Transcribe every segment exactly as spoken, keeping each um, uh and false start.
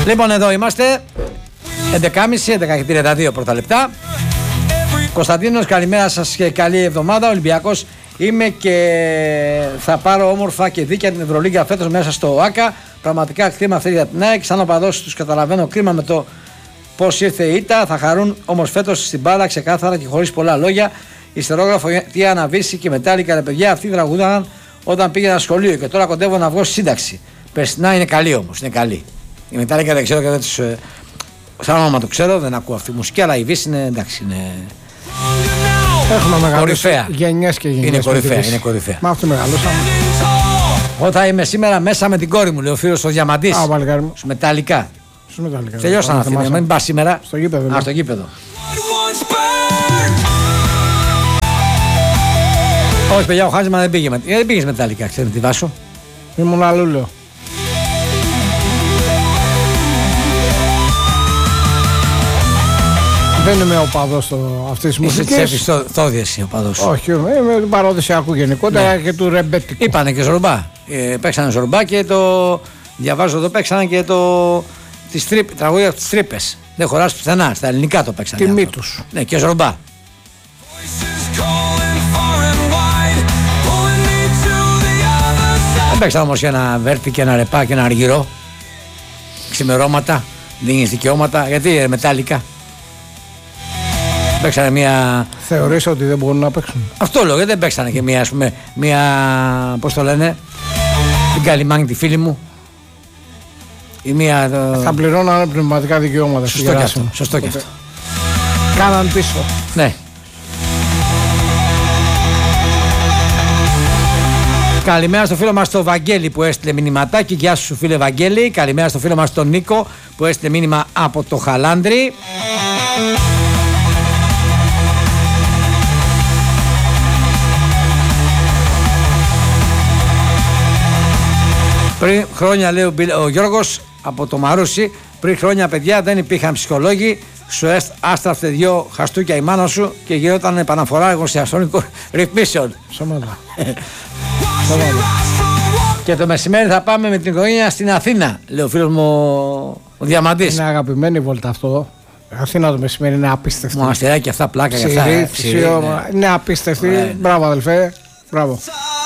Λοιπόν, εδώ είμαστε. έντεκα και μισή, έντεκα και τριάντα δύο πρώτα λεπτά. Κωνσταντίνος, καλημέρα σας και καλή εβδομάδα. Ολυμπιακός είμαι και θα πάρω όμορφα και δίκαια την Ευρωλίγκα φέτος μέσα στο ΟΑΚΑ. Πραγματικά κρίμα αυτή για την ΑΕΚ. Σαν οπαδός τους καταλαβαίνω, κρίμα με το πώς ήρθε η ήττα. Θα χαρούν όμως φέτος στην μπάλα ξεκάθαρα και χωρίς πολλά λόγια. Ιστερόγραφο τι αναβήσει και Μετάλλικα, ρε παιδιά, αυτοί τραγουδάγαν όταν πήγαινα σχολείο και τώρα κοντεύω να βγω στη σύνταξη. Περσινά είναι καλή όμως, είναι καλή. Η Μετάλλικα δεν ξέρω και δεν τους. Σαν όνομα το ξέρω, δεν ακούω αυτή τη μουσική, αλλά η Βύση είναι εντάξει. Είναι... Έχουμε μεγάλες γενιές και γενιές. Είναι κορυφαία, είναι κορυφαία. Μα αυτό μεγαλώσαμε. Εγώ θα είμαι σήμερα μέσα με την κόρη μου, λέει ο φίλος ο Διαμαντής. Α, παλικάρι μου. Σου μεταλλικά. Σου μεταλλικά. Τελειώσαν αυτοί, μην πας σήμερα. Στο γήπεδο. Α, στο γήπεδο. Όχι, παιδιά, ο Χάζημα δεν πήγε. Δεν πήγες μεταλλικά, ξέρετε τι Βάσο. Ήμουν αλλού, λέω. Δεν είμαι οπαδός αυτής της μουσικής. Είσαι τσέφης θόδιες οπαδός. Όχι, είμαι παραδοσιακού γενικότερα, ναι. Και του ρεμπέτικου. Είπανε και Ζορμπά. Ε, παίξανε Ζορμπά και το. Διαβάζω εδώ παίξανε και το. Τις τρύπ, τραγούδια από τις τρύπες. Δεν χωράς πουθενά. Στα ελληνικά το παίξανε. Τιμή τους. Ναι, και Ζορμπά. Δεν παίξανε όμως και ένα βέρτι και ένα ρεπά και ένα αργυρό. Ξημερώματα. Δίνεις δικαιώματα. Γιατί μετάλλικα. Παίξανε μια. Θεωρείς ότι δεν μπορούν να παίξουν. Αυτό λέω, γιατί δεν παίξανε και μια, ας πούμε, μια. Πώς το λένε, την Καλιμάνη, τη φίλη μου. Η μία. Το... Θα πληρώνανε πνευματικά δικαιώματα. Σωστό και αυτό. Σωστό και αυτό. Κάναν πίσω. Ναι. Καλημέρα στο φίλο μας τον Βαγγέλη που έστειλε μηνυματάκι. Γεια σου φίλε Βαγγέλη. Καλημέρα στο φίλο μας τον Νίκο που έστειλε μήνυμα από το Χαλάνδρι. Πριν χρόνια, λέει ο Γιώργος από το Μαρούσι, πριν χρόνια παιδιά δεν υπήρχαν ψυχολόγοι. Σου άστραφτε δυο χαστούκια η μάνα σου και γινόταν επαναφορά εργοστασιών ρυθμίσεων. Σωμάτα. Και το μεσημέρι θα πάμε με την οικογένεια στην Αθήνα, λέει ο φίλος μου ο Διαμαντής. Είναι αγαπημένη βόλτα αυτό. Αθήνα το μεσημέρι είναι απίστευτη. Μοναστεράκι αυτά, πλάκα Ψηρή, για αυτά. Ψηρή, ναι. Είναι απίστευτη. Ναι. Μπράβο αδελφέ. Μπράβο.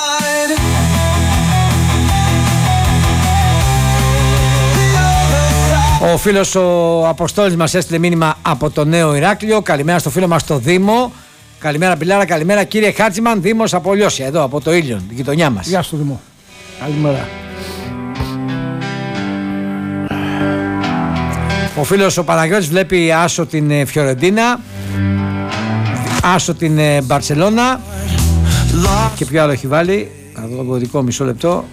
Ο φίλος ο Αποστόλης μας έστειλε μήνυμα από το Νέο Ηράκλειο. Καλημέρα στο φίλο μας στο Δήμο. Καλημέρα Πιλάρα, καλημέρα κύριε Χάτζημαν. Δήμος από Λιώσια, εδώ από το Ήλιον, την γειτονιά μας. Γεια σου Δήμο. Καλημέρα. Ο φίλος ο Παναγιώτης βλέπει άσο την Φιωρεντίνα, άσο την Μπαρσελώνα και ποιο άλλο έχει βάλει. Θα δω το κωδικό, μισό λεπτό.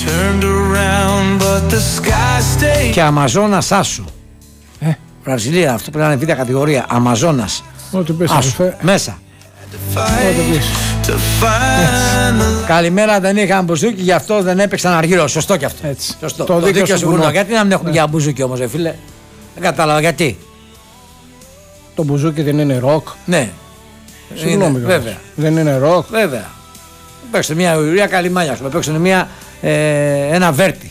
Και Αμαζόνας άσο. Ε. Βραζιλία, αυτό πρέπει να είναι β' κατηγορία. Αμαζόνας. Ό,τι πες, άσο. Μέσα. Ό,τι πες. Καλημέρα, δεν είχαν μπουζούκι, γι' αυτό δεν έπαιξαν αργυρό. Σωστό κι αυτό. Έτσι. Σωστό. Το, το δίκιο, δίκιο σου βουνό. Γιατί να μην έχουμε για μπουζούκι όμως, φίλε. Δεν κατάλαβα γιατί. Το μπουζούκι δεν είναι ροκ. Ναι. Συγγνώμη, βέβαια. Δεν είναι ροκ. Βέβαια. Παίξτε μια ουρία καλημάνια, σου παίξτε μια, ε, ένα βέρτι.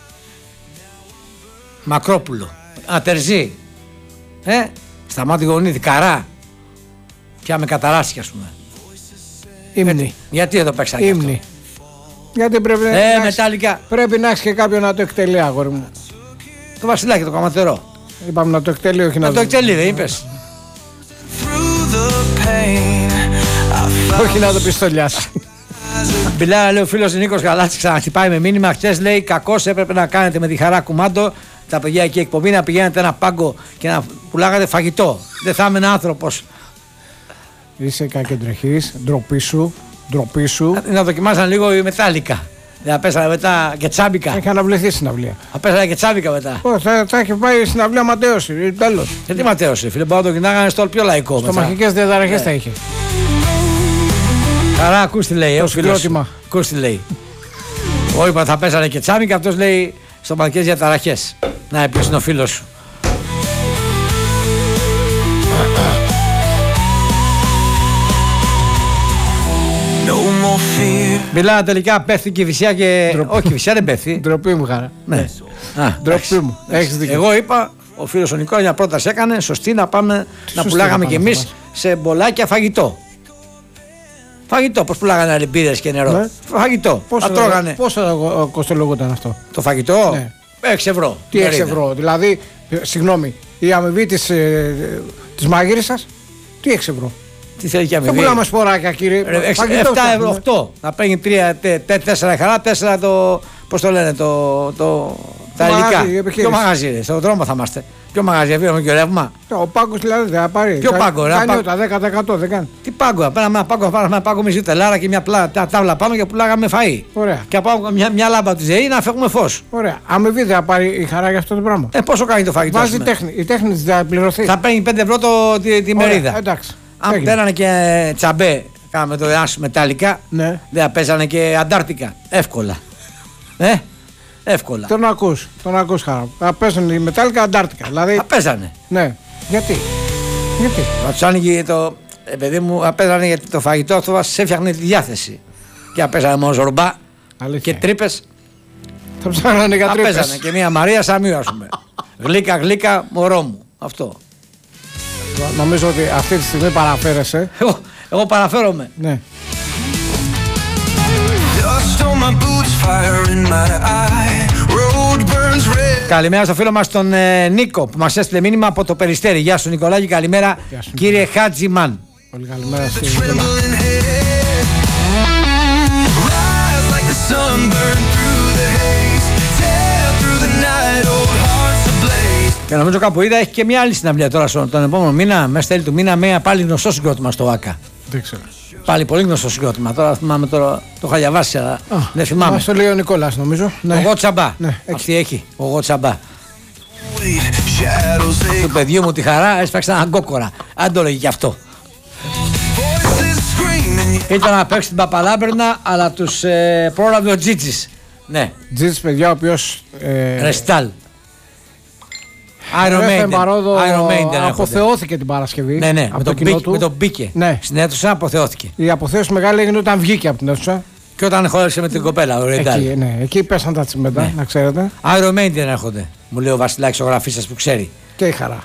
Μακρόπουλο. Ατερζή. Ε, σταμάτη γονίδι, καρά. Πια με καταράσει, ας πούμε. Ήμνη. Γιατί εδώ παίξανε Ήμνη. Γιατί πρέπει, ε, να μετάλλικα. Πρέπει να έχεις και κάποιον να το εκτελεί, αγόρι μου. Το Βασιλάκι, το καματερό. Είπαμε να το εκτελεί, όχι να, να το εκτελεί, δεν είπες. Όχι να το πιστολιάσει. Μπιλάρα, λέει ο φίλος Νίκος Γαλάτσης, ξαναχτυπάει με μήνυμα. Χτες λέει: κακώς έπρεπε να κάνετε με τη Χαρά κουμάντο τα παιδιά εκεί εκπομπή, να πηγαίνετε ένα πάγκο και να πουλάγατε φαγητό. Δεν θα ήμουν άνθρωπος. Είσαι κακεντρεχής, ντροπή σου, ντροπή σου. Να, να δοκιμάσαν λίγο η μετάλλικα. Να πέσανε μετά και τσάμπικα. Έχει αναβληθεί συναυλία. Θα πέσανε και τσάμπικα μετά. Ω, θα, θα έχει πάει συναυλία ματέωση, τέλος. Και τι ματέωση, φίλε, μπορεί να το κοιτάγανε στο πιο λαϊκό. Στο μαχικές διαταραχές θα είχε. Χαρά, ακούς τι λέει, το ο φίλος. Ακούς τι λέει. Εγώ είπα θα πέσανε και τσάμπικα, αυτός λέει στο μαχικές διαταραχές. Να, ποιος είναι ο φίλος σου. Μιλάω τελικά πέφτει η Κηφισιά και. Όχι, η Κηφισιά δεν πέφτει. Ντροπή μου, χαρά. Ναι. Ντροπή μου. Έχεις δίκιο. Εγώ είπα, ο φίλος ο Νικόλας μια πρόταση έκανε, σωστή να πάμε Τι να σωστή πουλάγαμε να κι πάμε, εμείς θα σε μπολάκια φαγητό. Φαγητό, πώς πουλάγανε αλεμπίδες και νερό. Ναι. Φαγητό. Πόσο, Θα τρώγανε. πόσο κοστολογόταν αυτό? Το φαγητό, Ναι. έξι ευρώ. Τι έξι μερίδα. ευρώ, δηλαδή, ε, συγγνώμη, η αμοιβή της, ε, της μαγείρισσας, τι έξι ευρώ? Τι θέλει και Δεν αμοιβή. πουλάμε σποράκια, κύριε. Φαγητό εφτά ευρώ, φτιάχνουμε. οκτώ. Να παίρνει τρία, τέσσερα η χαρά, τέσσερα το. Πώς το λένε, το. το τα Το υλικά. μαγαζί, η επιχείρηση. Ποιο μαγαζί, ρε, στον δρόμο θα είμαστε. Ποιο μαγαζί, αφήνουμε και ρεύμα. Ο πάγκος δηλαδή δεν θα πάρει. Ποιο πάγκο, ρε, Κάνει πά- τα δέκα τοις εκατό, δεν κάνει. Τι πάγκο, πέραμε ένα πάγκο, πάραμε ένα πάγκο μισή τελάρα και μια πλά, τα, τάβλα πάνω και πουλάγαμε φαΐ. Ωραία. Και από μια, μια λάμπα τη ΔΕΗ να φεύγουμε φως. Ωραία. Αμοιβή δεν θα πάρει η χαρά για αυτό το πράγμα. Ε, πόσο κάνει το φαγητό. Βάζει ας πούμε? τέχνη. Η τέχνη της θα πληρωθεί. Θα παίρνει πέντε ευρώ το, τη, τη Ωραία, μερίδα. εντάξει. Αν Έγινε. πέρανε και τσαμπέ, κάναμε το άσου μεταλλικά, Ναι. δεν θα παίζανε και αντάρτικα. Εύκολα. Ε, εύκολα. Τον ακούς, τον ακούς χαρά. Θα παίζουν οι μετάλλικα αντάρτικα. Δηλαδή, Θα παίζανε. ναι. Γιατί. Γιατί. Θα του άνοιγε το. Ε, παιδί μου, θα παίζανε γιατί το φαγητό αυτό μας έφτιαχνε τη διάθεση. Και θα παίζανε μόνο ζορμπά Αλήθεια. και τρύπες. Θα ψάχνανε για Θα τρύπες. παίζανε και μια Μαρία Σαμίου, ας πούμε. Γλύκα, γλύκα, μωρό μου. Αυτό. Νομίζω ότι αυτή τη στιγμή παραφέρεσαι. Εγώ, εγώ παραφέρομαι. Ναι. Dust on my boots, fire in my eye. Road burns red. Καλημέρα στο φίλο μας τον ε, Νίκο που μας έστειλε μήνυμα από το Περιστέρι. Γεια σου Νικολάκη, καλημέρα Γεια σου, κύριε Χάτζιμαν. Πολύ καλημέρα στη Νικόλα. Trembling head. Rise like the sun, burn through the haze. Tear through the night, old hearts ablaze. Και νομίζω κάπου είδα έχει και μια άλλη συναυλία τώρα στον τον επόμενο μήνα, μέσα στα τέλη του μήνα, με ένα πάλι γνωστό συγκρότημα στο ΆΚΑ. Δεν ξέρω. Πάλι πολύ γνωστό συγκρότημα. Τώρα θυμάμαι τώρα, το είχα διαβάσει, αλλά δεν θυμάμαι. Μας το λέει ο Νικόλας νομίζω. Ο Γο Τσαμπά. Ναι, έχει. Αυτή έχει. Ο Γο Τσαμπά. Wait, shadows they Του παιδιού μου τη χαρά έσπαξε ένα γκόκορα. Αν το έλεγε κι αυτό. voices screaming. Ήταν να παίξει την Παπαλάμπερνα, αλλά του ε, πρόλαβε ο Τζίτζης. Ναι, Τζίτς παιδιά ο οποίος ε, Ρεστάλ. Iron έφερε Maiden. παρόδο, Iron Maiden έρχονται. αποθεώθηκε την Παρασκευή. Ναι, ναι, από με το τον, κοινό μπήκε, του. με τον μπήκε. Ναι. Στην αίθουσα αποθεώθηκε. Η αποθέωση μεγάλη έγινε όταν βγήκε από την αίθουσα. Και όταν χώρισε με την κοπέλα, ο Ρεντάλ. Εκεί, ναι, εκεί πέσαν τα τσιμέντα, Ναι. να ξέρετε. Iron Maiden έρχονται. Μου λέει ο Βασιλάκης, ο γραφής που ξέρει. Και η χαρά.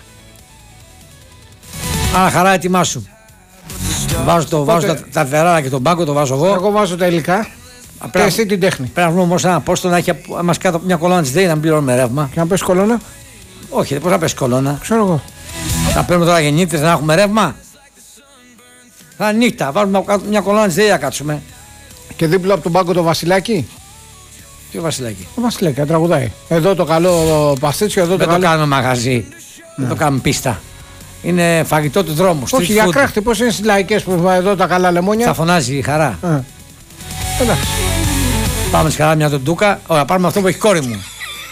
Άρα χαρά, ετοιμάσου. Βάζω, το, βάζω τα, τα τεράρα και τον πάγκο, το βάζω εγώ. Εγώ βάζω τα υλικά και Πρέπει, εσύ την τέχνη. πρέπει να βρούμε όμως ένα πόστο να έχει απ- μας κάτω από μια κολόνα της ΔΕΗ να μην πληρώνουμε ρεύμα. Και να πέσει κολόνα, Όχι, πώς θα πέσει κολόνα. ξέρω εγώ. Να παίρνουμε τώρα γεννήτρες να έχουμε ρεύμα. Θα είναι νύχτα, βάλουμε από κάτω μια κολόνα της ΔΕΗ να κάτσουμε. Και δίπλα από τον πάγκο το Βασιλάκι. Τι Βασιλάκη. Το Βασιλάκι, τραγουδάει. Εδώ το καλό παστίτσιο, εδώ το Δεν το καλό. κάνουμε μαγαζί. Δεν το κάνουμε πίστα. Είναι φαγητό του δρόμου. Όχι, street για food. κράχτη, πώς είναι στις λαϊκές που έχουμε εδώ τα καλά λεμόνια. Θα φωνάζει η χαρά. Ε. Εντάξει. Πάμε στη χαρά μια τον Ντούκα. Ωραία, πάρουμε αυτό που έχει κόρη μου.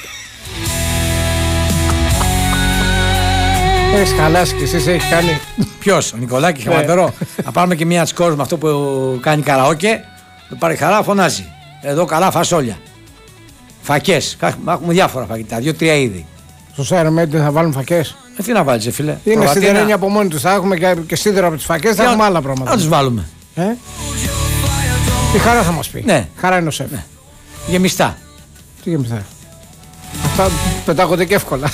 Έχεις χαλάσει κι εσείς, έχει κάνει. Ποιο, ο Νικολάκη, Ναι. χαματερό. Να πάρουμε και μια τη κόρη με αυτό που κάνει καραόκε. Το πάρει χαρά, φωνάζει. Εδώ καλά φασόλια. Φακέ. Έχουμε διάφορα φαγητά, δύο-τρία είδη. Στο Iron Maiden θα βάλουν φακές. Ε, τι να βάλει, φίλε. Είναι Προβατίνα. σιδερένια από μόνοι τους. Θα έχουμε και, και σίδερο από τις φακές, θα Τι έχουμε να- άλλα πράγματα. Να του βάλουμε. Ε? Η χαρά θα μας πει. Ναι. Χαρά είναι ο σεφ. Γεμιστά. Τι γεμιστά. Αυτά πετάγονται και εύκολα.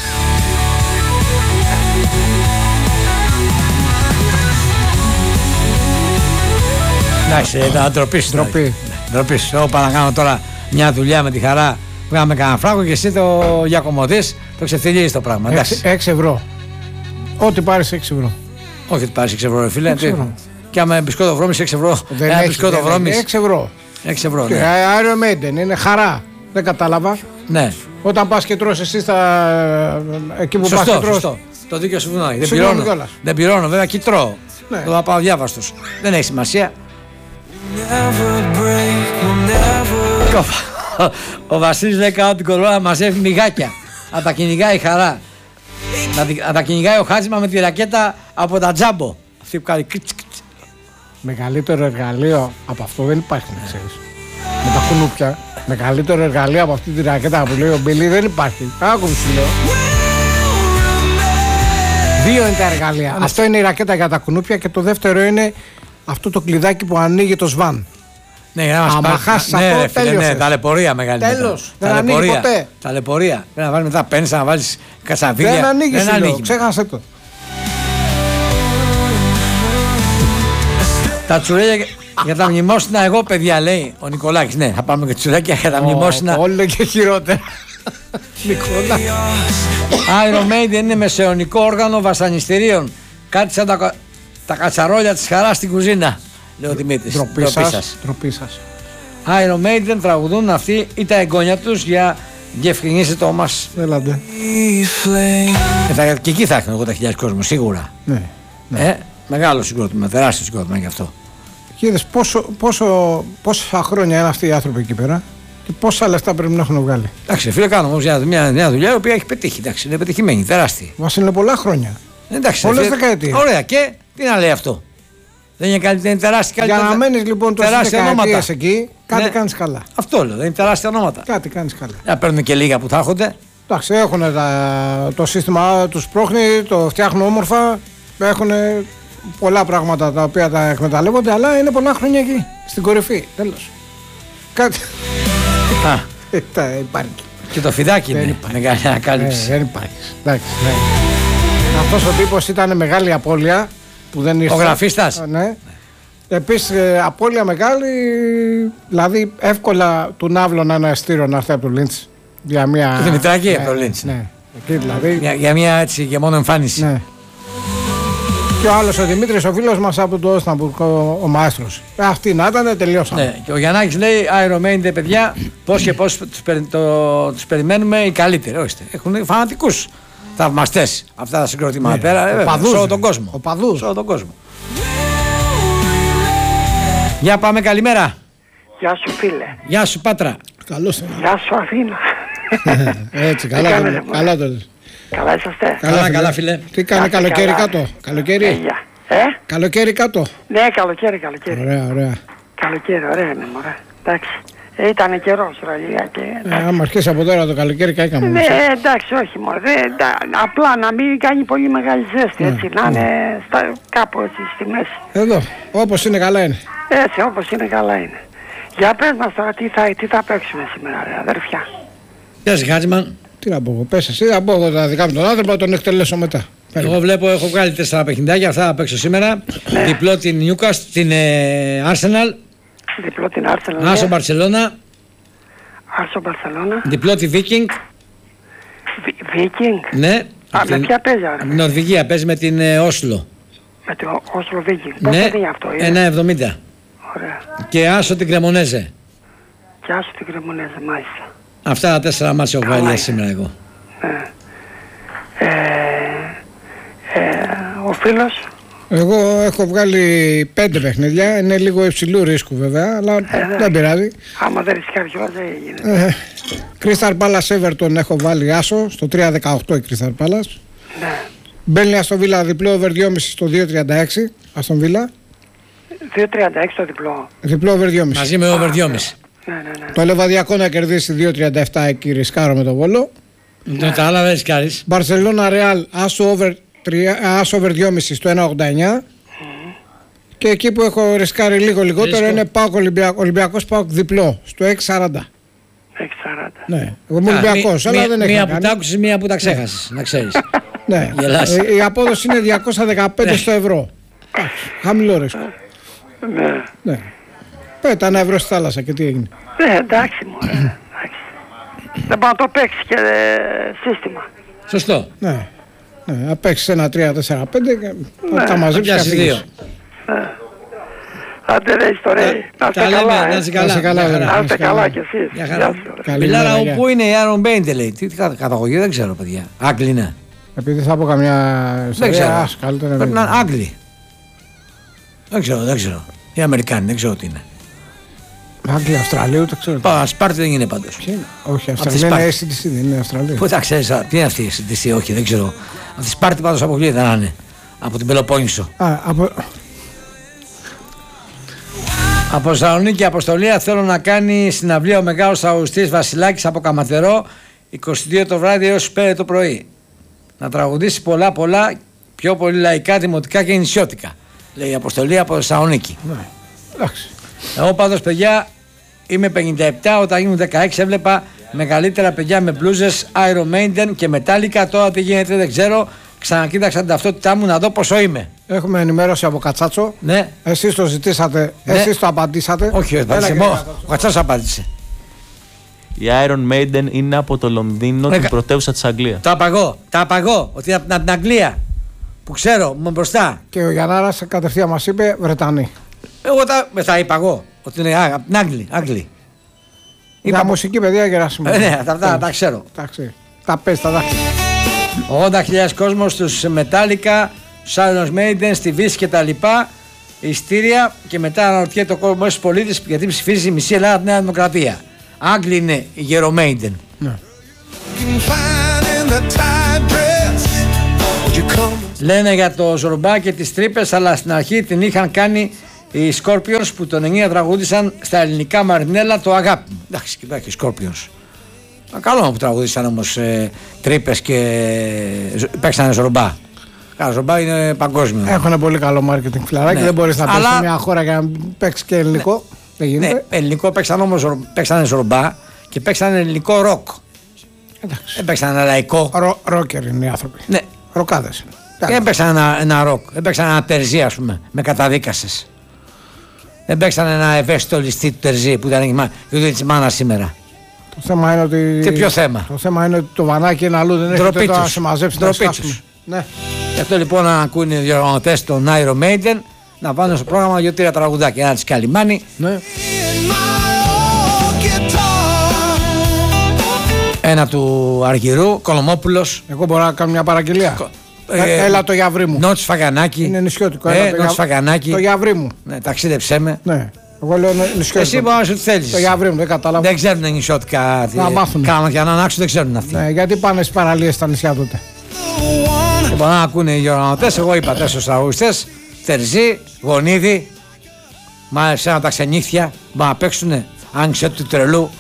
Εντάξει, ήταν ντροπή. σου, Ντροπή. δηλαδή. Ντροπή. σου. Εγώ πάω να κάνω τώρα μια δουλειά με τη χαρά. Βγάλαμε κανένα φράγκο και εσύ το γιακομωδείς, το ξεφτυλίζεις το πράγμα. Εντάξει. έξι ευρώ. Ό,τι πάρεις έξι ευρώ. Όχι ότι πάρεις έξι ευρώ, ρε φίλε. έξι ευρώ. Και άμα μπισκότο βρώμης έξι ευρώ. Δεν Ένα έχει, μπισκότο δεν έχει. βρώμης έξι ευρώ. έξι ευρώ. Και Ναι. Iron Maiden είναι χαρά. Δεν κατάλαβα. ναι. Όταν πας και τρως εσύ στα... εκεί που πας Σωστό, και τρως. σωστό. Το δίκιο σου βουνάει. Δεν Συγγνώμη πληρώνω. κιόλας. Δεν πληρώνω, βέβαια και τρώω. Ναι. Το θα πάω διάβαστος. Δεν έχει σημασία. Never break, we'll never. Και ο- Ο Βασίλης λέει κάτω την κορώνα μαζεύει μυγάκια. Να τα κυνηγάει η χαρά. Να, τη- να τα κυνηγάει ο Χάτζημα με τη ρακέτα από τα τζάμπο. Αυτή που κάνει κριτς, κριτς. Μεγαλύτερο εργαλείο από αυτό δεν υπάρχει, να ξέρεις. Με τα κουνούπια. Μεγαλύτερο εργαλείο από αυτή τη ρακέτα που λέει ο Μπιλί δεν υπάρχει. Άκου που σου λέω. Δύο είναι τα εργαλεία. Αυτό είναι η ρακέτα για τα κουνούπια και το δεύτερο είναι αυτό το κλειδάκι που ανοίγει το σβάν. Ναι, για να μας άμα πάρει. χάσεις ναι, αυτό, ρε, φίλε, τέλειωσες. ναι, ταλαιπωρία μεγάλη. Τέλος, μετά. δεν ανοίγει Ταλαιπωρία. ποτέ. Ταλαιπωρία. Πρέπει να βάλει μετά πένσα, να βάλεις κατσαβίδια. Δεν ανοίγει, δεν σου λέω, ανοίγει. ξέχασε το. Τα τσουρέκια για τα μνημόσυνα, εγώ παιδιά λέει ο Νικολάκης. Ναι, θα πάμε και τσουρέκια για τα μνημόσυνα. Όλο και χειρότερα. Νικόλα. Iron Maiden είναι μεσαιωνικό όργανο βασανιστήριων. Κάτι σαν τα, τα κατσαρόλια της χαράς στην κουζίνα. Λέει ο Δημήτρης. Ντροπή σας. Ντροπή σας. Iron Maiden τραγουδούν αυτοί ή τα εγγόνια τους για διευκρινίσει το μας. Έλατε. Και, θα, και εκεί θα έχουν εγώ τα χιλιάδες κόσμο σίγουρα. Ναι. Ε, μεγάλο συγκρότημα, τεράστιο συγκρότημα γι' αυτό. Είδες πόσο, πόσο, πόσα χρόνια είναι αυτοί οι άνθρωποι εκεί πέρα και πόσα λεφτά πρέπει να έχουν βγάλει. Εντάξει, φίλε, κάνω όμως μια, μια, μια δουλειά η οποία έχει πετύχει. Εντάξει, είναι πετυχημένη, τεράστια. Μας είναι πολλά χρόνια. Εντάξει, πολλές φίλε, δεκαετίες. Ωραία, και τι να λέει αυτό. Δεν είναι, καλή, δεν είναι τεράστια Για να μένεις λοιπόν τόσες δεκαετίες εκεί, κάτι ναι. κάνεις καλά. Αυτό λέω, δεν είναι τεράστια ονόματα. Κάτι κάνεις καλά. Να παίρνουν και λίγα που θα έχονται. Εντάξει, έχουν το σύστημα τους πρόχνει, το φτιάχνουν όμορφα, έχουν πολλά πράγματα τα οποία τα εκμεταλλεύονται, αλλά είναι πολλά χρόνια εκεί, στην κορυφή. Τέλος. Κάτι. Α, Τα υπάρχει. και το φιδάκι Δεν είναι υπάρχει. μεγάλη ανακάλυψη. Ε, δεν υπάρχει. Εντάξει, ναι. Αυτός ο τύπος ήταν μεγάλη απώλεια που δεν ήρθε. Ο γραφίστας. Ναι. Επίσης ε, απώλεια μεγάλη, δηλαδή εύκολα του Ναύλωνα ένα εστήριο να έρθει από το Λίντς για μια. Το Δημητράκη ναι, από το Λίντς. Ναι. Εκεί δηλαδή. Για, για μια έτσι και μόνο εμφάνιση. Ναι. Και ο άλλος ο Δημήτρης, ο φίλος μας από το Όσταμπουργκ, ο, ο μαέστρος. Αυτοί να ήταν, τελειώσαμε. Ναι, και ο Γιαννάκης λέει Iron Maiden, παιδιά, πώς και πώς τους, περι, το, τους περιμένουμε οι καλύτεροι. Όχι, έχουν φανατικούς θαυμαστές αυτά τα συγκροτήματα Ναι. πέρα, βέβαια, Οπαδούς, σε όλο ναι. τον κόσμο. Οπαδούς. Σε όλο τον κόσμο. Για πάμε, καλημέρα. Γεια σου φίλε. Γεια σου Πάτρα. Καλώς. Γεια σου Αθήνα. Έτσι, καλά, Τι καλά, κάνετε, μωρέ? καλά τότε. Καλά είσαστε. Καλά, καλά, φίλε. Τι κάνει Κάτε καλοκαίρι καλά. κάτω, Ε, καλοκαίρι. γεια. Ε, Καλοκαίρι κάτω. ναι, καλοκαίρι, καλοκαίρι. Ωραία, ωραία. Καλοκαίρι, ωραία είναι, μωρέ. Εντάξει. Ε, ήταν καιρός, ραλία και... Ε, άμα αρχίσει από τώρα το καλοκαίρι, καήκαμε. Ναι, εντάξει, όχι μωρέ. Δεν, τα- απλά να μην κάνει πολύ μεγάλη ζέστη, έτσι, να είναι στα, κάπου έτσι στη μέση. Εδώ, όπως είναι καλά είναι. Έτσι, όπως είναι καλά είναι. Για πες μας τώρα τι θα, τι θα παίξουμε σήμερα, ρε αδερφιά. Γεια σου Χάτζημαν. Τι να πω εγώ, πες εσύ, θα πω εγώ τα δικά μου τον άνθρωπο, τον εκτελέσω μετά. Εγώ βλέπω, έχω βγάλει τέσσερα παιχνιδάκια, αυτά θα παίξω σήμερα. Διπλό την Newcastle, την ε, Arsenal, Διπλό την Arsenal, Άσο ναι. Μπαρσελώνα, Άρσο Μπαρσελώνα. διπλό τη Viking. Βίκινγκ. Ναι, Α, από με την- ποια παίζει, από ρε. την Νορβηγία, παίζει με την ε, Όσλο. Με το Όσλο Βίκινγκ. Πόσο Ναι, είναι αυτό, είναι. ένα εβδομήντα. Ωραία. Και Άσο την Κρεμονέζε. Και άσου την Κρεμονέζα, μάλιστα. Αυτά τα τέσσερα μάτια έχω βάλει Καλά για σήμερα εγώ. Ναι. Ε, ε, ο φίλος, Εγώ έχω βγάλει πέντε παιχνίδια, είναι λίγο υψηλού ρίσκου βέβαια, αλλά δεν πειράζει. άμα δεν ρισκάρει κιόλας δεν γίνεται. Ε, Crystal Palace Everton έχω βάλει άσο, στο τρία δεκαοκτώ η Crystal Palace. Ναι. Μπαίνει Αστον Βίλα διπλό over δυόμισι στο δύο τριάντα έξι, Αστον Βίλα. δύο τριάντα έξι το διπλό. Διπλό over δυόμισι. Μαζί με over δυόμισι. Ναι, ναι, ναι. Το Λεβαδιακό να κερδίσει δύο τριάντα επτά εκεί, ρισκάρω με το Βόλο. Ναι. Τα άλλα δεν ρισκάρεις. Μπαρσελόνα Ρεάλ άσο over, άσο over δυόμισι στο ένα ογδόντα εννιά. Και εκεί που έχω ρισκάρει λίγο λιγότερο Ρίσκο. είναι ΠΑΟΚ Ολυμπιακός, Ολυμπιακός ΠΑΟΚ διπλό στο έξι σαράντα. έξι σαράντα. Ναι, εγώ είμαι Ολυμπιακός, αλλά δεν έχει Μία να που κάνει. τα άκουσες, μία που τα ξέχασες, να ξέρεις. Ναι. Γελάς. Ε, η απόδοση είναι διακόσια δεκαπέντε στο ευρώ. Χαμηλό ρίσκο. Ναι. Ναι. Πέτα ένα ευρώ στη θάλασσα και τι έγινε. Ναι, εντάξει μωρέ. Εντάξει. Δεν μπορεί να το παίξει και ε, σύστημα. Σωστό. Ναι. Ναι, να παίξεις ένα τρία τέσσερα πέντε και Ναι, τα μαζέψεις και Πιάσεις δύο. αφήγεις. Άντε ρε ιστορέ. Να είστε Τα λέμε, καλά, να ε. είσαι Να είσαι καλά. καλά, Μια βέβαια. χαρά. Να είστε Καλά. καλά κι εσείς. Μια Γεια χαρά. σου, ρε. Καλημέρα, Μιλάρα, γεια. πού είναι η Iron Maiden λέει. Τι, τι κα- καταγωγή, δεν ξέρω παιδιά. Άγγλοι είναι. Επειδή θα πω καμιά Δεν ιστορία, ξέρω. ας, καλύτερα Πρέπει μην- να είναι Άγγλοι. Δεν ξέρω, δεν ξέρω. Οι Αμερικάνοι, δεν ξέρω τι είναι. Άγγλοι, Αυστραλίου, το ξέρω. Πα, Σπάρτη δεν είναι πάντως. Ποια είναι? Όχι, τη Αυστραλία είναι Σπάρτη. έι σι ντι σι, δεν είναι Αυστραλία. Πού τα ξέρεις, α, τι είναι αυτή η σι ντι σι, όχι, δεν ξέρω. Αυτή η Σπάρτη πάντως αποκλείεται να είναι. Από την Πελοπόννησο. Α, από... Από Θεσσαλονίκη Αποστολία θέλω να κάνει συναυλία ο μεγάλος τραγουδιστής Βασιλάκης από Καματερό είκοσι δύο το βράδυ έως πέντε το πρωί. Να τραγουδήσει πολλά πολλά, πιο πολύ λαϊκά, δημοτικά και νησιώτικα. λέει η Αποστολή από Θεσσαλονίκη. Ναι. Εντάξει. Εγώ πάντως, παιδιά, είμαι πενήντα επτά. Όταν ήμουν δεκαέξι έβλεπα μεγαλύτερα παιδιά με μπλούζες Iron Maiden και Metallica. Τώρα τι γίνεται δεν ξέρω. Ξανακοίταξα την ταυτότητά μου να δω πόσο είμαι. Έχουμε ενημέρωση από Κατσάτσο. Ναι. Εσείς το ζητήσατε, Ναι. εσείς το απαντήσατε. Όχι, όχι, απάντησε. κύριε Μο- Κατσάτσο. Ο Κατσάς απάντησε. Η Iron Maiden είναι από το Λονδίνο, Έκα- την πρωτεύουσα της Αγγλίας. Τα απαγώ. Τα απαγώ. Ότι από την Αγγλία. Που ξέρω, μου μπροστά. Και ο Γιαννάρας κατευθείαν μας είπε Βρετανοί. Εγώ τα, με τα είπα εγώ. Ότι είναι α, από την Άγγλη. Άγγλοι. Για μουσική παιδεία Γεράσιμο. Ε, ναι, αυτά τα, τα ξέρω. Εντάξει. Τα πες τα δάχτυλα. ογδόντα χιλιάδες κόσμος στους Metallica, στους Iron Maiden, στη Βύση και τα λοιπά. Ιστήρια και μετά αναρωτιέται ο κόσμος στους πολίτες γιατί ψηφίζει η μισή Ελλάδα τη Νέα Δημοκρατία. Άγγλοι είναι οι Gero Maiden. Fine in the tight dress. Would you come? Λένε για το Ζορμπά και τις τρύπες, αλλά στην αρχή την είχαν κάνει οι Scorpions που τον εννιά τραγούδισαν στα ελληνικά Μαρινέλα το αγάπη μου. Εντάξει, κοιτάξτε οι Scorpions. Α, καλό που τραγούδισαν όμως ε, τρύπες και ε, παίξανε Ζορμπά. Καλά, Ζορμπά είναι παγκόσμιο. Έχουν πολύ καλό marketing φιλαράκι. Ναι. Δεν μπορείς να Αλλά- πεις σε μια χώρα για να παίξει και ελληνικό. Δεν γίνεται. Ναι, ελληνικό παίξαν όμως παίξανε Ζορμπά και παίξανε ελληνικό ροκ. Εντάξει. Δεν παίξανε ένα λαϊκό. Ρο, ρόκερ είναι οι άνθρωποι. Ναι. Ροκάδες είναι. Δεν έπαιξαν ένα, ένα ροκ. Δεν παίξαν ένα τερζί, ας πούμε, με καταδίκασες. Δεν παίξαν ένα ευαίσθητο ληστή του τερζί που ήταν η μα- η ούτε της μάνας σήμερα. Το θέμα είναι ότι. Τι ποιο θέμα? Το θέμα είναι ότι το βανάκι είναι αλλού. Δεν Ντροπή έχετε το να τους. συμμαζέψει να Ντροπή σκάσουμε. τους. Ναι. Γι' αυτό λοιπόν να ακούνε οι διοργανωτές των Iron Maiden να βάλουν στο πρόγραμμα δύο-τρία τραγουδάκια. Ένα της Καλιμάνη, Ναι. In my old guitar. ένα του Αργυρού, Κολομόπουλος. Εγώ μπορώ να κάνω μια παραγγελία. Ε, Ε, έλα το γιαβρί μου. Νότς Φαγανάκη. Είναι νησιώτικο. Ε, Έλα το, Νότς για... Φαγανάκη. το γιαβρί μου. Ναι, ταξίδεψέ με. Ναι. Εγώ λέω νησιώτικο. Εσύ μπορεί να σου τι θέλεις. Το γιαβρί μου, δεν κατάλαβα. Δεν ξέρουν νησιώτικα. τι- Να μάθουνε. Κάμα για να ανάξουν δεν ξέρουν αυτοί. Ναι, γιατί πάνε στις παραλίες στα νησιά τότε. Λοιπόν, να ακούνε οι διοργανωτές, εγώ είπα τέσσερις τραγουδιστές. Τερζή, Γονίδη. Μάλιστα ένα τα ξενύχτια. Μπορεί να παίξουνε. Άνοιξε του τρελού.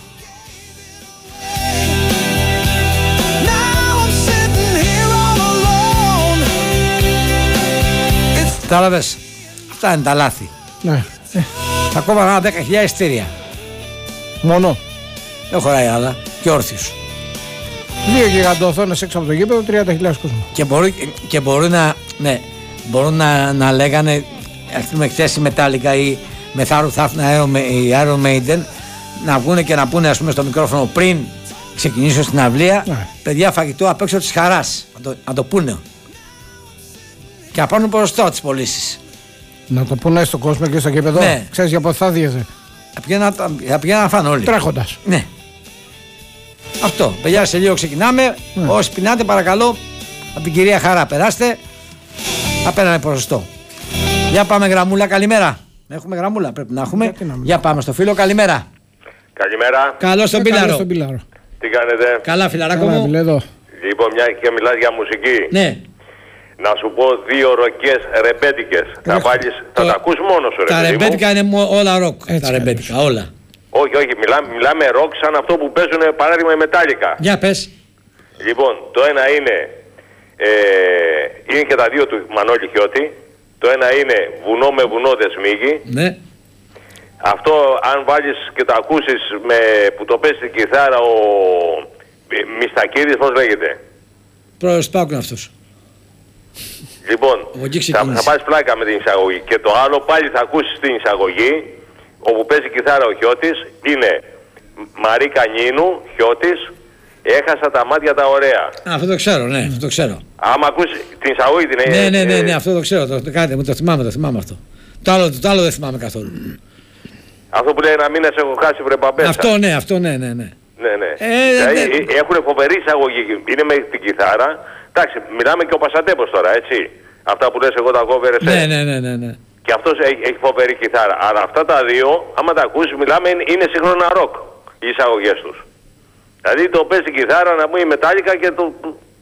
Now I'm sitting here all alone. It's Κατάλαβες. Αυτά είναι τα λάθη. Ναι. Ε, Θα κόβανε δέκα χιλιάδες εισιτήρια. μόνο. Δεν χωράει άλλα. Και όρθιος. Δύο γιγαντοοθόνες έξω από το γήπεδο, τριάντα χιλιάδες κόσμο. Και μπορεί, και μπορεί να, ναι, μπορούν να, να λέγανε ας πούμε χθες η Metallica ή μεθαύριο θα έρθουν οι Iron Maiden να βγουν και να πούνε ας πούμε στο μικρόφωνο πριν ξεκινήσω στην αυλία Ναι. παιδιά φαγητό απ' έξω της χαράς να το, να το πούνε και να πάρουν ποσοστό τις πωλήσεις. Να το πούνε στον κόσμο και στο γήπεδο. Ναι. Ξέρεις για πότε θα δίαιζε. Θα πηγαίνουν να- θα πηγαίνουν να φάνε όλοι. Τρέχοντας. Ναι. Αυτό. Παιδιά, σε λίγο ξεκινάμε. Ναι. Όσοι πεινάτε, παρακαλώ, από την κυρία Χαρά, περάστε. Θα παίρναμε ποσοστό. Για πάμε, γραμμούλα, καλημέρα. Έχουμε γραμμούλα, πρέπει να έχουμε. Γιατί να μην. Για πάμε στο φίλο, καλημέρα. Καλημέρα. Καλώ τον Ε, καλώς Πίλαρο. τον Πίλαρο. Τι κάνετε? Καλά, φιλαράκο Καλά, μου. φίλε, εδώ. Λοιπόν, μια και μιλάς για μουσική, Ναι. να σου πω δύο ροκές ρεμπέτικες. Θα Ρε, βάλεις, θα το- τα ακούς μόνος σου, ρε Τα παιδί μου. ρεμπέτικα είναι μο- όλα ροκ. Έτσι Τα κι ρεμπέτικα, όλα. Όχι, όχι, μιλάμε, μιλάμε ροκ σαν αυτό που παίζουν παράδειγμα οι Metallica. Για πες. Λοιπόν, το ένα είναι, ε, είναι και τα δύο του Μανώλη Χιώτη. Το ένα είναι βουνό με βουνό δεν σμίγει. Ναι. Αυτό αν βάλεις και το ακούσεις με, που το παίζει στην κιθάρα ο ε, Μιστακίδης, πώς λέγεται. Πρόεδρος του Πάουκ είναι αυτός. Λοιπόν, Από εκεί θα, ξεκίνησε. θα πάρεις πλάκα με την εισαγωγή. Και το άλλο πάλι θα ακούσεις την εισαγωγή, όπου παίζει κιθάρα ο Χιώτης, είναι Μαρίκα Νίνου, Χιώτης, έχασα τα μάτια τα ωραία. Α, αυτό το ξέρω, ναι, αυτό το ξέρω. Άμα ακούσεις την εισαγωγή την Ναι, ναι, ναι, ε, ναι, αυτό το ξέρω. Το, το, κάντε, μου το θυμάμαι, το θυμάμαι αυτό. Το άλλο, το άλλο δεν θυμάμαι καθόλου. αυτό που λέει να μην σε έχω χάσει βρε μπαμπέσα. Αυτό ναι, αυτό ναι, ναι, ναι. Ναι, ναι. Ε, δηλαδή, ναι. ε, έχουν φοβερή εισαγωγή. Είναι με την κιθάρα. Εντάξει, μιλάμε και ο Πασατέπος τώρα, έτσι. Αυτά που λες εγώ τα κόβερες. Ναι, ναι, ναι, ναι, ναι. Και αυτός έχει, έχει φοβερή κιθάρα. Αλλά αυτά τα δύο, άμα τα ακούσεις, μιλάμε, είναι, είναι σύγχρονα ροκ οι εισαγωγές τους. Δηλαδή το παίζει κιθάρα να μου η Metallica και το...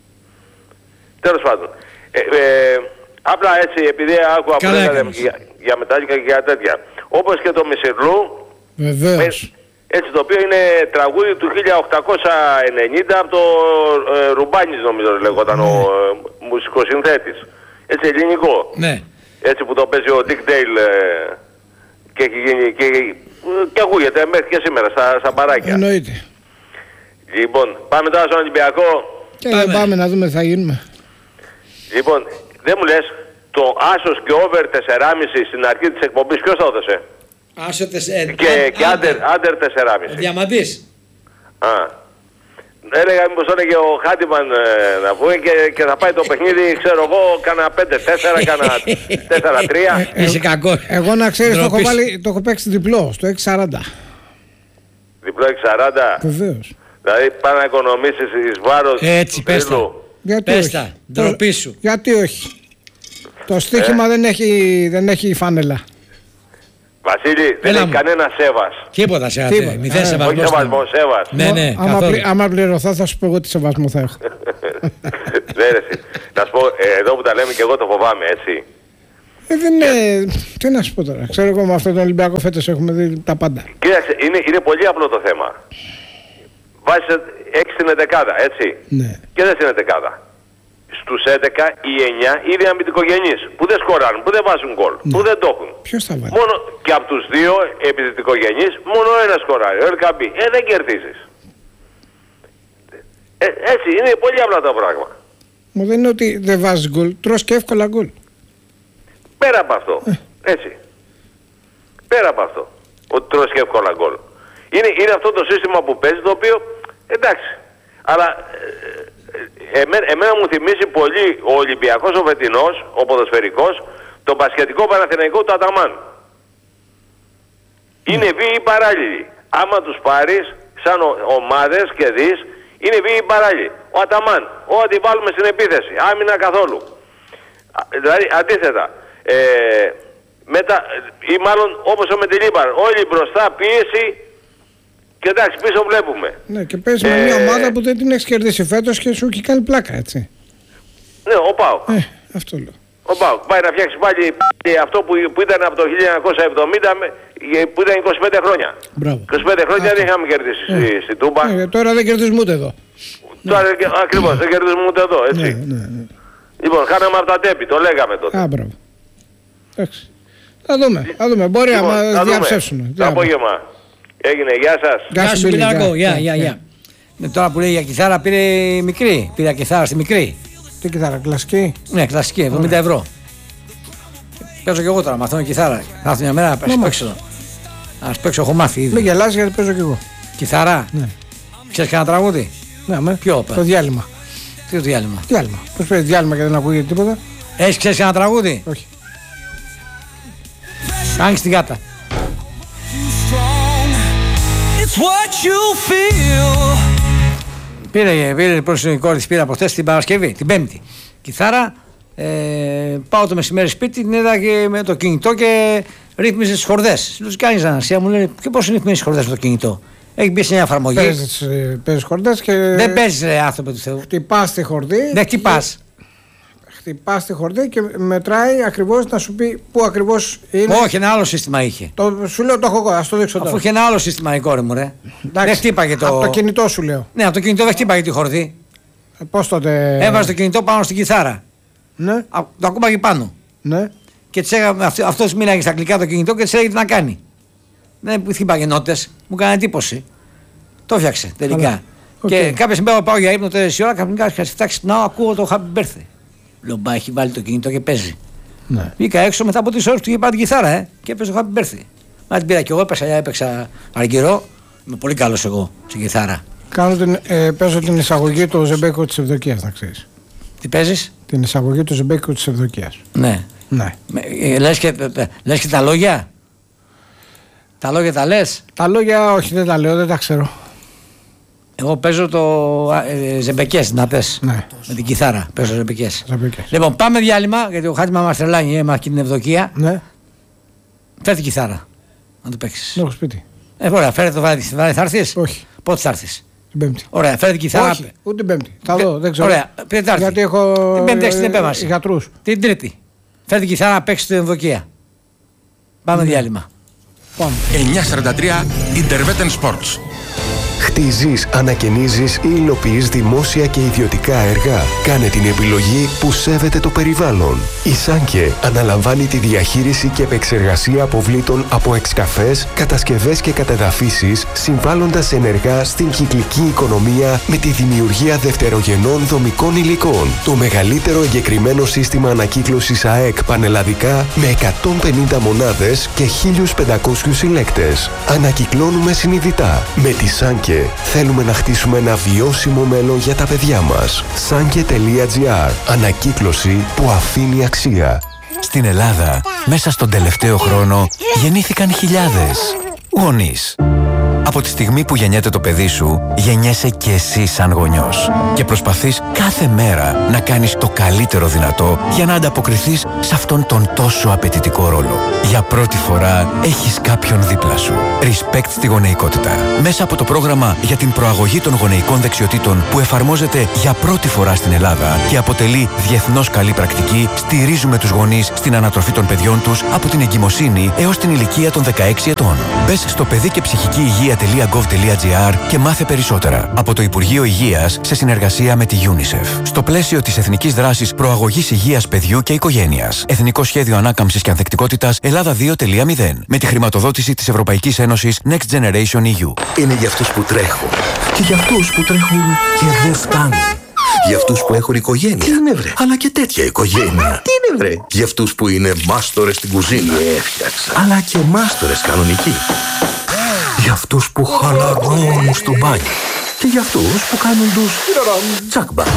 Τέλος πάντων. Ε, ε, απλά έτσι, επειδή άκουγα που Καλά λέγατε έκανες. για, για Metallica και για τέτοια. Όπως και το Μισηρλού, Βεβαίως. έτσι το οποίο είναι τραγούδι του χίλια οκτακόσια ενενήντα από το ε, Ρουμπάνης νομίζω λέγονταν ο ε, μουσικοσυνθέτης. Έτσι ελληνικό. Ναι. Έτσι που το παίζει ο Dick Dale ε, και έχει γίνει και, και ακούγεται μέχρι και σήμερα στα, στα μπαράκια. Εννοείται. Λοιπόν, πάμε τώρα στον Ολυμπιακό. Και πάμε. πάμε να δούμε τι θα γίνουμε. Λοιπόν, δεν μου λες, το άσος και over τέσσερα κόμμα πέντε στην αρχή της εκπομπής ποιος το έδωσε? Άσο τεσσέρα. Και, και άντερ, άντερ τέσσερα κόμμα πέντε. Διαμαντής. Α. Έλεγα μήπως το έλεγε ο Χάντιμαν ε, να πούμε και, και θα πάει το παιχνίδι, ξέρω εγώ, κάνα πέντε τέσσερα, κάνα τέσσερα τρία. Είσαι κακό. Εγώ να ξέρεις το έχω, βάλει, το έχω παίξει διπλό στο έξι σαράντα. Διπλό έξι σαράντα. Βεβαίως. Δηλαδή πάνε να οικονομήσεις εις βάρος Έτσι, του πες τα. τρίλου. Γιατί Πες όχι. τα, ντροπή σου. Γιατί όχι. Το στοίχημα Ε. δεν, έχει, δεν έχει φάνελα. Βασίλη, δεν Έλα έχει μου. κανένα σέβας. Τίποτα σε Τίποτα. αυτό. Μηδέν Ε, σεβασμός. Όχι σεβασμό, σέβας. Ναι, ναι, άμα, καθόλου. πλη, άμα πληρωθώ θα σου πω εγώ τι σεβασμό θα έχω. Δεν ρε εσύ. Να σου πω, ε, εδώ που τα λέμε και εγώ το φοβάμαι, έτσι. Ε, δεν είναι... Τι να σου πω τώρα. Ξέρω εγώ με αυτόν τον Ολυμπιακό φέτος έχουμε δει τα πάντα. Κοίταξε, είναι, είναι πολύ απλό το θέμα. Βάζεις έξι στην εντεκάδα, έτσι. Ναι. Και δεν στην εντεκάδα. Στους έντεκα οι εννιά ήδη αμυντικογενείς που δεν σκοράρουν, που δεν βάζουν γκολ, Ναι. που δεν το έχουν. Ποιος θα βάλει. Μόνο και από τους δύο επιθετικογενείς μόνο ένα σκοράρει, ο Ελκαμπή. Ε, δεν κερδίζεις. Ε, έτσι, είναι πολύ απλά το πράγμα. Μου δεν είναι ότι δεν βάζεις γκολ, τρως και εύκολα γκολ. Πέρα από αυτό. Έτσι. Πέρα από αυτό. Ότι τρως και εύκολα γκολ. Είναι, είναι αυτό το σύστημα που παίζει το οποίο εντάξει. Αλλά ε, εμέ, εμένα μου θυμίζει πολύ ο Ολυμπιακός ο φετινός, ο ποδοσφαιρικός, τον μπασκετικό Παναθηναϊκό του Αταμάν. Είναι βίαιοι παράλληλοι. Άμα τους πάρεις σαν ο, ομάδες και δεις, είναι βίαιοι παράλληλοι. Ο Αταμάν, ό,τι βάλουμε στην επίθεση, άμυνα καθόλου. Α, Δηλαδή αντίθετα, ε, μετά, ή μάλλον όπως ο Μεντιλίμπαρ, όλοι μπροστά πίεση και εντάξει πίσω βλέπουμε. Ναι, και παίζει με Ε, μια ομάδα που δεν την έχει κερδίσει φέτος και σου έχει κάνει πλάκα, έτσι. Ναι, ο Πάοκ. Ε, αυτό λέω. Ο Πάοκ πάει να φτιάξει πάλι αυτό που, που ήταν από το χίλια εννιακόσια εβδομήντα με- που ήταν είκοσι πέντε χρόνια. Μπράβο. είκοσι πέντε χρόνια δεν είχαμε κερδίσει στη, στη Τούμπα. Ε, τώρα δεν κερδίζουμε ούτε εδώ. Τώρα ακριβώς δεν κερδίζουμε ούτε εδώ, έτσι. Ναι, ναι, ναι. Λοιπόν, χάναμε από τα τέπη, το λέγαμε τότε. Α, μπράβο. Εντάξει. Θα δούμε, θα δούμε. Μπορεί Λοιπόν, να θα δούμε. διαψεύσουν. Το απόγευμα. Έγινε, γεια σας. Γεια σου, Μπίλη, Πιλάκο. γεια. Γεια, γεια, γεια. Ναι, τώρα που λέει για κιθάρα πήρε η μικρή. Πήρε κιθάρα στη μικρή. Τι κιθάρα, κλασική. Ναι, κλασική, εβδομήντα ευρώ. Παίζω κι εγώ τώρα, μαθαίνω κιθάρα. Θα έρθω μια μέρα να Ναι, παίξω. Α παίξω, έχω μάθει Μην ήδη. γελάς γιατί παίζω κι εγώ. Κιθάρα. Ναι. Ξέρεις κανένα τραγούδι? Ναι, με. Ποιο, παι? Το διάλειμμα. Τι το διάλειμμα. Διάλειμμα. Πώς παίζει διάλειμμα και δεν ακούγεται τίποτα. Έχεις ξέρεις κανένα τραγούδι? Όχι. Άνοιξε την γάτα. It's what you feel. Πήρε, πήρε προς η κόρη της, πήρα από χθες την Παρασκευή, την Πέμπτη. Κιθάρα. Ε, πάω το μεσημέρι σπίτι, την είδα και με το κινητό και ρύθμιζε τις χορδές. Λέω, κάνεις ανασία, μου λέει, και πώς ρυθμίζεις τις χορδές με το κινητό? Έχει μπει σε μια εφαρμογή. Παίζεις, ε, παίζεις χορδές και Δεν παίζεις ρε άνθρωπο του Θεού. χτυπάς τη χορδή. Δεν χτυπάς. Χτυπάς τη χορδή και μετράει ακριβώς να σου πει πού ακριβώς είναι. Όχι, ένα άλλο σύστημα είχε. Το, σου λέω το έχω εγώ, ας το δείξω τώρα. Αφού είχε ένα άλλο σύστημα η κόρη μου, ρε. Εντάξει, Δεν χτύπαγε το. Από το κινητό σου λέω. Ναι, από το κινητό δεν χτύπαγε τη χορδή. Ε, πώς τότε. Έβαζε το κινητό πάνω στην κιθάρα. Ναι, Α, το ακούμπαγε πάνω. ναι. Και της έγα- αυτό αυτός μίλαγε στα αγγλικά το κινητό και της έλεγε τι να κάνει. Δεν χτύπαγε νότες, μου έκανε εντύπωση. Το έφτιαξε τελικά. Καλά. Και Οκ. κάποια στιγμή πάω για ύπνο τέσσερις η ώρα, ξαφνικά είχα φτάξει να ακούω το Happy Birthday. Λέω μπα, έχει βάλει το κινητό και παίζει. Ναι. Βγήκα έξω μετά από τρεις ώρες του είχε πάρει την κιθάρα, ε, και έπαιζε το Happy Birthday. Μα την πήρα κι εγώ, έπαιξα, έπαιξα αργυρό. Είμαι πολύ καλός εγώ στην κιθάρα. Κάνω την, ε, παίζω την εισαγωγή του Ζεμπέκου της Ευδοκίας, να ξέρεις. Τι παίζεις? Την εισαγωγή του Ζεμπέκου της Ευδοκίας. Ναι. Ναι. Με- ε, Λες και, ε, ε, λες και τα λόγια. Τα λόγια τα λες. Τα λόγια όχι, δεν τα λέω, δεν τα ξέρω. Εγώ παίζω το ε, ζεμπεκές δυνατές. Ναι. Με την κιθάρα παίζω ζεμπεκές. Ζεμπεκές. Λοιπόν, πάμε διάλειμμα γιατί ο Χάτιμα μας τρελάνει, έμαθα και την Ευδοκία. Ναι, Φέρε την κιθάρα. Να το παίξεις. δεν έχω σπίτι. Ε, ωραία, φέρε το βράδυ. βράδυ θα έρθεις. Όχι, Πότε θα έρθεις? την Πέμπτη. Ωραία, φέρε την κιθάρα. Όχι, ούτε την Πέμπτη. Θα δω, δεν ξέρω. Ωραία, πήρε Τετάρτη. Γιατί έχω Την Πέμπτη έχεις την ε, επέμβαση. γιατρούς. Την Τρίτη. Φέρε την κιθάρα να παίξεις την Ευδοκία. Πάμε Ναι. διάλειμμα. Πάμε. εννιακόσια σαράντα τρία Interveten Sports. Χτίζεις, ανακαινίζεις ή υλοποιείς δημόσια και ιδιωτικά έργα. Κάνε την επιλογή που σέβεται το περιβάλλον. Η Σάνκε αναλαμβάνει τη διαχείριση και επεξεργασία αποβλήτων από εξκαφές, κατασκευές και κατεδαφίσεις, συμβάλλοντας ενεργά στην κυκλική οικονομία με τη δημιουργία δευτερογενών δομικών υλικών. Το μεγαλύτερο εγκεκριμένο σύστημα ανακύκλωσης ΑΕΚ πανελλαδικά με εκατόν πενήντα μονάδες και χίλιους πεντακόσιους συλλέκτες. Ανακυκλώνουμε συνειδητά. Με τη Σάνκε θέλουμε να χτίσουμε ένα βιώσιμο μέλλον για τα παιδιά μας. Σάνκε τελεία τζι άρ. Ανακύκλωση που αφήνει αξία. Στην Ελλάδα, μέσα στον τελευταίο χρόνο, γεννήθηκαν χιλιάδες γονείς. Από τη στιγμή που γεννιέται το παιδί σου, γεννιέσαι και εσύ σαν γονιός. Και προσπαθείς κάθε μέρα να κάνεις το καλύτερο δυνατό για να ανταποκριθείς σε αυτόν τον τόσο απαιτητικό ρόλο. Για πρώτη φορά έχεις κάποιον δίπλα σου. Respect στη γονεϊκότητα. Μέσα από το πρόγραμμα για την προαγωγή των γονεϊκών δεξιοτήτων που εφαρμόζεται για πρώτη φορά στην Ελλάδα και αποτελεί διεθνώς καλή πρακτική, στηρίζουμε τους γονείς στην ανατροφή των παιδιών τους από την εγκυμοσύνη έως την ηλικία των δεκαέξι ετών. Μπες στο παιδί και ψυχική υγεία τελεία γκοβ τελεία τζι άρ και μάθε περισσότερα. Από το Υπουργείο Υγείας σε συνεργασία με τη UNICEF. Στο πλαίσιο της Εθνικής Δράσης Προαγωγής Υγείας Παιδιού και Οικογένειας. Εθνικό Σχέδιο Ανάκαμψης και Ανθεκτικότητας Ελλάδα δύο τελεία μηδέν. Με τη χρηματοδότηση της Ευρωπαϊκής Ένωσης Next Generation ι γιου. Είναι για αυτούς που τρέχουν. Και για αυτούς που τρέχουν και δεν φτάνουν. Για αυτούς που έχουν οικογένεια. Τι είναι βρε. Αλλά και τέτοια οικογένεια. Τι είναι βρε. Για αυτούς που είναι μάστορες στην κουζίνα. Έφτιαξα. Αλλά και μάστορες κανονικοί. Για αυτούς που χαλαρώνουν στο μπάνιο. Και για αυτούς που κάνουν τους τσακμπα.